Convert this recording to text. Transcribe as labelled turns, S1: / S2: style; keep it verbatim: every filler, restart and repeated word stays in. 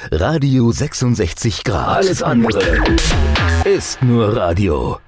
S1: Radio sechsundsechzig Grad. Alles andere ist nur Radio.